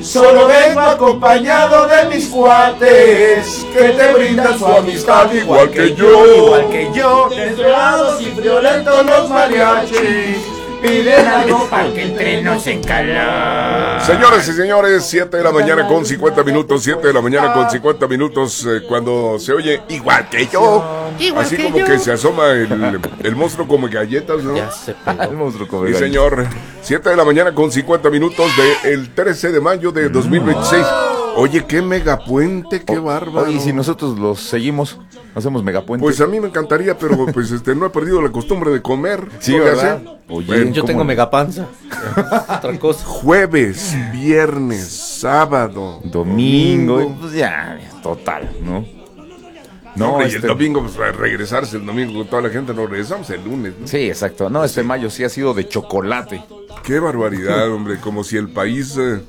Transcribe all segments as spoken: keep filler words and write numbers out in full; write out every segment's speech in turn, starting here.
Solo vengo acompañado de mis cuates que te brindan su amistad igual que yo. Igual que yo. Desvelados y friolentos los mariachis piden algo para que entremos en calor. Señores y señores, siete de la mañana con cincuenta minutos, siete de la mañana con cincuenta minutos, eh, cuando se oye igual que yo. Igual Así que como yo. que se asoma el, el monstruo come galletas, ¿no? Ya se pegó. El monstruo come Sí, galletas. señor. siete de la mañana con cincuenta minutos del trece de mayo de dos mil veintiséis. Oye, qué megapuente, qué bárbaro. Oye, y si nosotros los seguimos, hacemos megapuente. Pues a mí me encantaría, pero pues este no he perdido la costumbre de comer. Sí, ¿No le ¿verdad? hace? Oye, Bueno, Yo ¿cómo? tengo megapanza. Otra cosa. jueves, viernes, sábado, Domingo, pues ya, total, ¿no? No, hombre, y el este- domingo, pues a regresarse el domingo con toda la gente, nos regresamos el lunes, ¿no? Sí, exacto. No, este mayo sí ha sido de chocolate. Qué barbaridad, hombre, como si el país eh,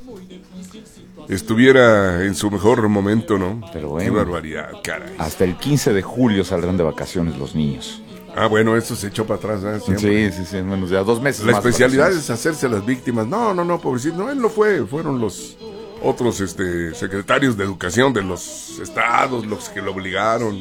estuviera en su mejor momento, ¿no? Pero bueno. Qué barbaridad, caray. Hasta el quince de julio saldrán de vacaciones los niños. Ah, bueno, eso se echó para atrás, ¿eh? Siempre. Sí, sí, sí, menos ya dos meses La más especialidad vacaciones. es hacerse las víctimas. No, no, no, pobrecito. No, él no fue. Fueron los otros este, secretarios de educación de los estados los que lo obligaron.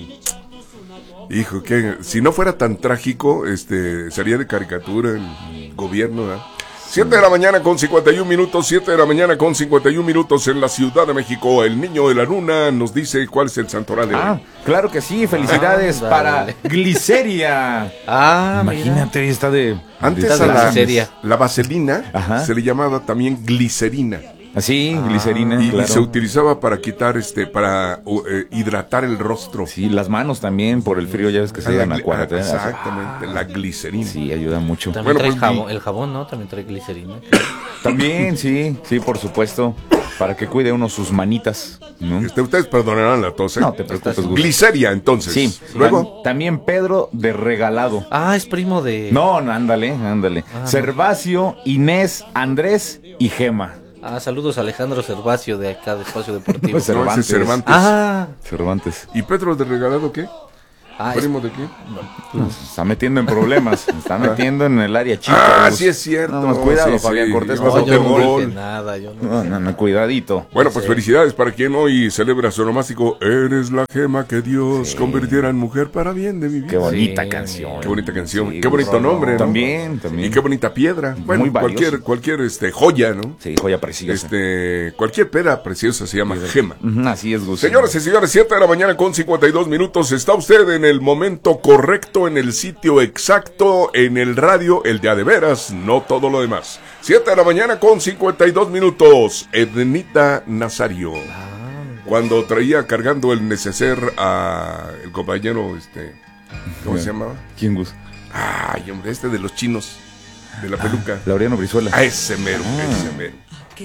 Hijo, que si no fuera tan trágico, este, sería de caricatura el gobierno, ¿verdad? siete de la mañana con cincuenta y un minutos, siete de la mañana con cincuenta y un minutos en la Ciudad de México. El niño de la luna nos dice cuál es el santoral de Ah, hoy. claro que sí, felicidades Ah, para dale. Gliceria. Ah, Imagínate, está de... Antes Está a de la, gliceria. la vaselina Ajá. se le llamaba también glicerina. Así, glicerina, Y, y claro. se utilizaba para quitar, este, para uh, eh, hidratar el rostro. Sí, las manos también, por el frío, ya ves que se Ah, llegan la a gli- cuarenta. ah, Exactamente, la glicerina. Sí, ayuda mucho. También Bueno, trae pues, jabón, y- el jabón, ¿no? También trae glicerina. También, sí, sí, por supuesto. Para que cuide uno sus manitas, ¿no? Este, ustedes perdonarán la tos, ¿eh? No te preocupes, Gus. Gliceria, entonces. Sí, Luego, tam- también Pedro de Regalado. Ah, es primo de... No, no, ándale, ándale. Ah, no. Servacio, Inés, Andrés y Gema. Ah, saludos a Alejandro Servacio de acá de Espacio Deportivo. Pues, no, ese es Cervantes. Cervantes. Ah, Cervantes. ¿Y Pedro de Regalado qué? ah, es- ¿Primo de qué? Se está metiendo en problemas. Se está metiendo en el área chica. Ah, Gus. sí es cierto. No, cuidado, Sí, Fabián sí. Cortés. No, vas a no, meter yo un no gol. dije nada, yo no. No, no, no, cuidadito. Bueno, pues felicidades para quien hoy celebra su onomástico. Eres la gema que Dios Sí. convirtiera en mujer para bien de mi vida. Qué bonita Sí, canción. Qué bonita canción, Sí, qué bonito Gus. nombre, ¿no? También, también. Y qué bonita piedra. Bueno, Muy valioso. cualquier, cualquier este, joya, ¿no? Sí, joya preciosa. Este, cualquier piedra preciosa se llama gema. Ujú, así es, Gus. Señoras y señores, siete de la mañana con cincuenta y dos minutos. Está usted en el momento correcto, en el sitio exacto, en el radio, el de a de veras, no todo lo demás. siete de la mañana con cincuenta y dos minutos. Ednita Nazario. Cuando traía cargando el neceser a el compañero, este, ¿cómo se llamaba? ¿Quién, Gus? Ay, hombre, este de los chinos, de la peluca. Laureano Brizuela. A ese mero, ese mero.